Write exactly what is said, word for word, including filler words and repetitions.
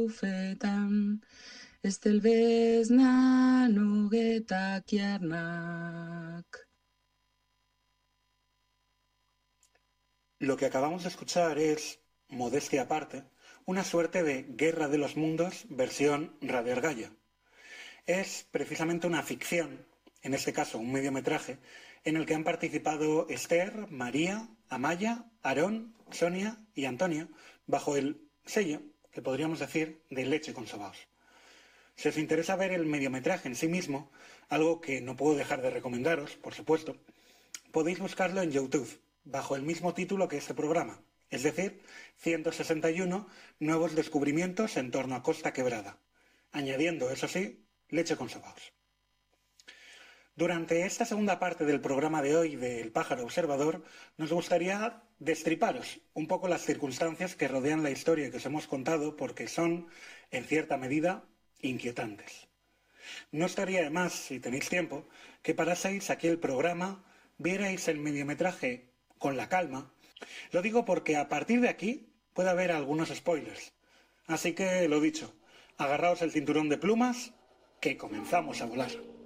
Fetan, estelbezna nogeta kiarnak. Lo que acabamos de escuchar es, modestia aparte, una suerte de Guerra de los Mundos versión Radio Ergaya. Es precisamente una ficción, en este caso un mediometraje, en el que han participado Esther, María, Amaya, Aarón, Sonia y Antonio, bajo el sello, que podríamos decir, de Leche con Sobaos. Si os interesa ver el mediometraje en sí mismo, algo que no puedo dejar de recomendaros, por supuesto, podéis buscarlo en YouTube, bajo el mismo título que este programa, es decir, ciento sesenta y uno nuevos descubrimientos en torno a Costa Quebrada, añadiendo, eso sí, Leche con Sobaos. Durante esta segunda parte del programa de hoy de El Pájaro Observador, nos gustaría destriparos un poco las circunstancias que rodean la historia que os hemos contado, porque son, en cierta medida, inquietantes. No estaría de más, si tenéis tiempo, que paraseis aquí el programa, vierais el mediometraje con la calma. Lo digo porque a partir de aquí puede haber algunos spoilers. Así que, lo dicho, agarraos el cinturón de plumas, que comenzamos a volar.